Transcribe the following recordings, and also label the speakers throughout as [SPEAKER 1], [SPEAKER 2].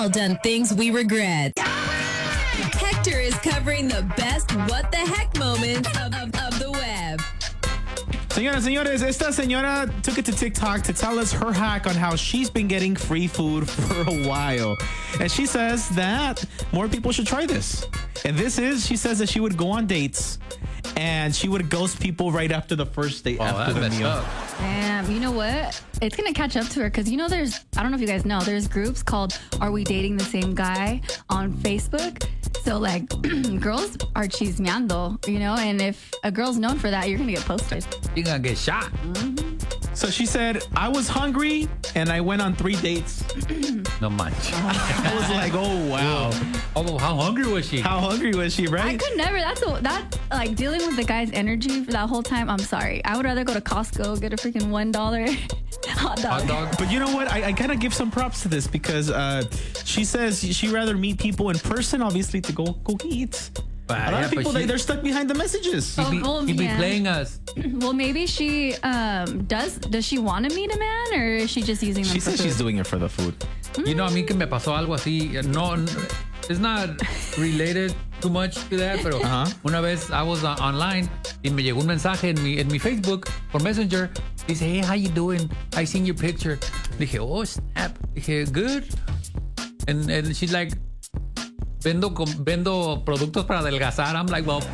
[SPEAKER 1] all done things we regret. Hector is covering the best what the heck moments of the web.
[SPEAKER 2] Señoras, señores, esta señora took it to TikTok to tell us her hack on how she's been getting free food for a while. And she says that more people should try this. And this is, she says that she would go on dates and she would ghost people right after the first date, after the meal.
[SPEAKER 3] Damn, you know what? It's going to catch up to her because, there's, I don't know if you guys know, there's groups called Are We Dating the Same Guy on Facebook. So, girls are chismeando, and if a girl's known for that, you're going to get posted.
[SPEAKER 4] You're going to get shot.
[SPEAKER 3] Mm-hmm.
[SPEAKER 2] So she said, I was hungry and I went on 3 dates.
[SPEAKER 4] No much.
[SPEAKER 2] I was like, oh, wow.
[SPEAKER 4] Oh, how hungry was she?
[SPEAKER 2] How hungry was she, right?
[SPEAKER 3] I could never. That's like dealing with the guy's energy for that whole time. I'm sorry. I would rather go to Costco, get a freaking $1 hot dog.
[SPEAKER 2] But you know what? I gotta give some props to this because she says she'd rather meet people in person, obviously, to go eat. A lot of people, they're stuck behind the messages.
[SPEAKER 4] He'd be playing us.
[SPEAKER 3] Well, maybe she does she want to meet a man, or is she just using them
[SPEAKER 2] She
[SPEAKER 3] for
[SPEAKER 2] says
[SPEAKER 3] food?
[SPEAKER 2] she's doing it for the food.
[SPEAKER 4] A mí que me pasó algo así. No, it's not related too much to that, pero una vez I was online y me llegó un mensaje en mi Facebook por Messenger. Dice, hey, how you doing? I seen your picture. Dije, oh, snap. Dije, good. And she's like, vendo productos para adelgazar. I'm like, well.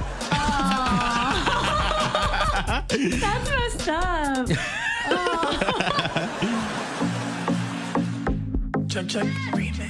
[SPEAKER 3] That's messed up.
[SPEAKER 2] Check. Remix.